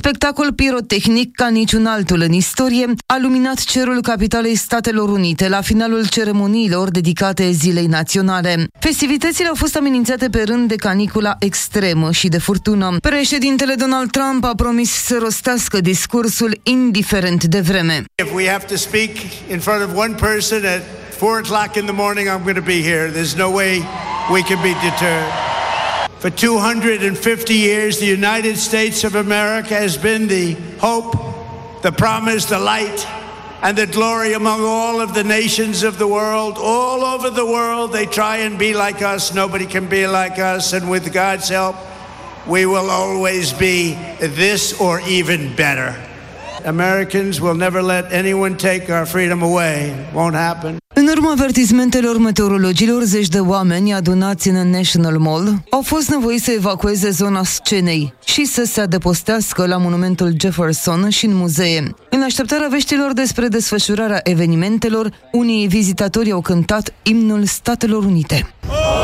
spectacol pirotehnic ca niciun altul în istorie a luminat cerul capitalei Statelor Unite la finalul ceremoniilor dedicate Zilei Naționale. Festivitățile au fost amenințate pe rând de canicula extremă și de furtună. Președintele Donald Trump a promis să rostească discursul indiferent de vreme. If we have to speak in front of one person at 4 o'clock in the morning, I'm going to be here. There's no way we can be deterred. For 250 years, the United States of America has been the hope, the promise, the light, and the glory among all of the nations of the world. All over the world, they try and be like us. Nobody can be like us. And with God's help, we will always be this or even better. Americans will never let anyone take our freedom away. It won't happen. În urma avertismentelor meteorologilor, zeci de oameni adunați în National Mall au fost nevoiți să evacueze zona scenei și să se adăpostească la monumentul Jefferson și în muzee. În așteptarea veștilor despre desfășurarea evenimentelor, unii vizitatori au cântat imnul Statelor Unite.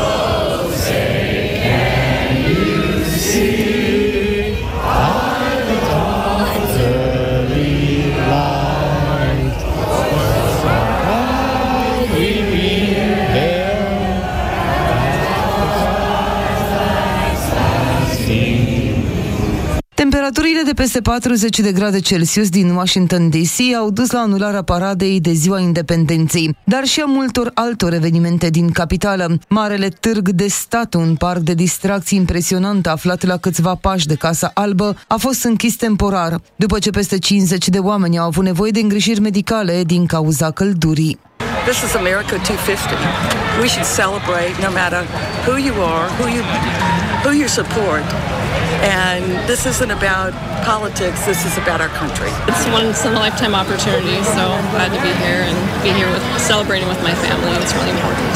Temperaturile de peste 40 de grade Celsius din Washington DC au dus la anularea paradei de Ziua Independenței, dar și a multor altor evenimente din capitală. Marele Târg de Stat, un parc de distracții impresionant aflat la câțiva pași de Casa Albă, a fost închis temporar, după ce peste 50 de oameni au avut nevoie de îngrijiri medicale din cauza căldurii. This is America 250. We should celebrate no matter who you are, who you support. And this isn't about politics, this is about our country. It's a once-in-a-lifetime opportunity, so I'm glad to be here and be here celebrating with my family. It's really important.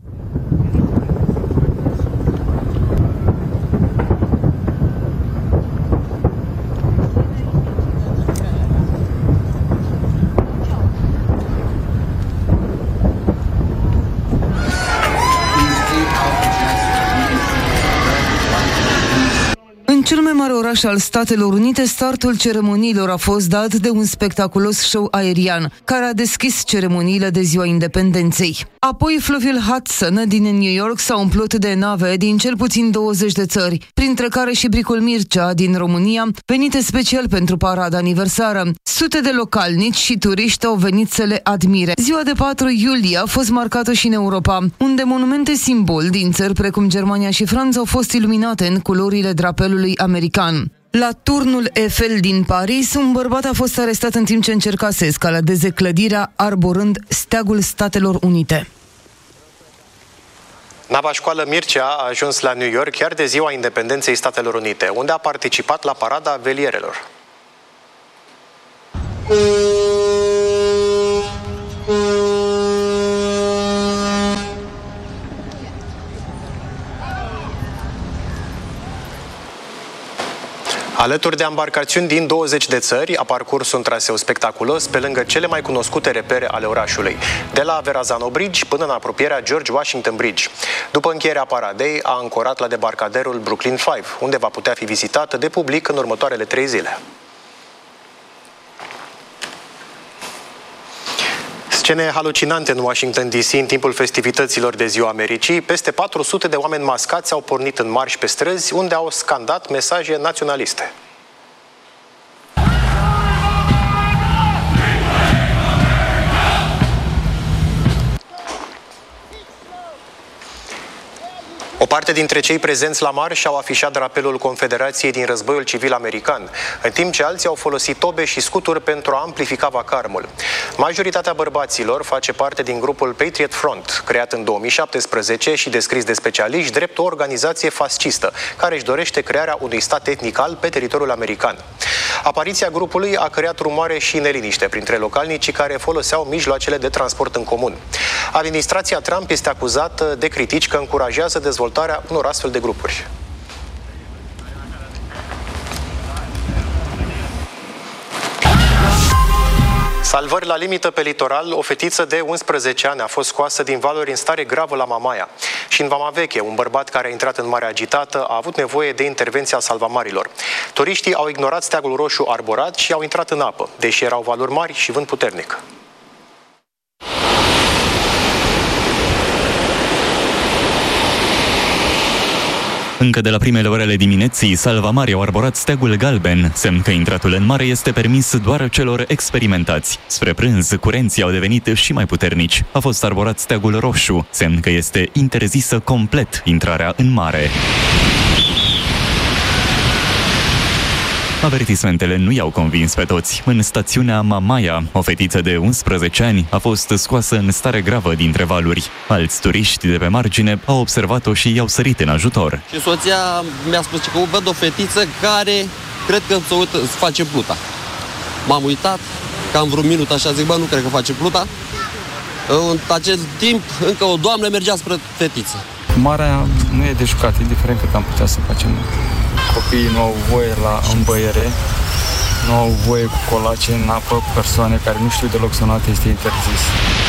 În cel mai mare oraș al Statelor Unite, startul ceremoniilor a fost dat de un spectaculos show aerian, care a deschis ceremoniile de Ziua Independenței. Apoi, fluviul Hudson din New York s-a umplut de nave din cel puțin 20 de țări, printre care și Bricul Mircea din România, venite special pentru parada aniversară. Sute de localnici și turiști au venit să le admire. Ziua de 4 iulie a fost marcată și în Europa, unde monumente simbol din țări precum Germania și Franța au fost iluminate în culorile drapelului american. La turnul Eiffel din Paris, un bărbat a fost arestat în timp ce încerca să escaladeze clădirea arborând steagul Statelor Unite. Nava școală Mircea a ajuns la New York chiar de Ziua Independenței Statelor Unite, unde a participat la parada velierelor. Alături de ambarcațiuni din 20 de țări, a parcurs un traseu spectaculos pe lângă cele mai cunoscute repere ale orașului, de la Verrazano Bridge până în apropierea George Washington Bridge. După încheierea paradei, a ancorat la debarcaderul Brooklyn 5, unde va putea fi vizitată de public în următoarele 3 zile. Scene halucinante în Washington DC în timpul festivităților de Ziua Americii. Peste 400 de oameni mascați au pornit în marș pe străzi, unde au scandat mesaje naționaliste. O parte dintre cei prezenți la marș au afișat drapelul Confederației din Războiul Civil American, în timp ce alții au folosit tobe și scuturi pentru a amplifica vacarmul. Majoritatea bărbaților face parte din grupul Patriot Front, creat în 2017 și descris de specialiști drept o organizație fascistă, care își dorește crearea unui stat etnic pe teritoriul american. Apariția grupului a creat rumoare și neliniște printre localnicii care foloseau mijloacele de transport în comun. Administrația Trump este acuzată de critici că încurajează dezvoltarea unor astfel de grupuri. Salvări la limită pe litoral, o fetiță de 11 ani a fost scoasă din valuri în stare gravă la Mamaia. Și în Vama Veche, un bărbat care a intrat în mare agitată a avut nevoie de intervenția salvamarilor. Turiștii au ignorat steagul roșu arborat și au intrat în apă, deși erau valuri mari și vânt puternic. Încă de la primele ore ale dimineții, salvamarii au arborat steagul galben, semn că intratul în mare este permis doar celor experimentați. Spre prânz, curenții au devenit și mai puternici. A fost arborat steagul roșu, semn că este interzisă complet intrarea în mare. Avertismentele nu i-au convins pe toți. În stațiunea Mamaia, o fetiță de 11 ani a fost scoasă în stare gravă dintre valuri. Alți turiști de pe margine au observat-o și i-au sărit în ajutor. Și soția mi-a spus că văd o fetiță care cred că se face pluta. M-am uitat, cam vreun minut așa, zic, nu cred că face pluta. În acest timp, încă o doamnă mergea spre fetiță. Marea nu e de jucat, indiferent cât am putea să facem. Copiii nu au voie la îmbăiere, nu au voie cu colace în apă, persoane care nu știu deloc să nate, este interzis.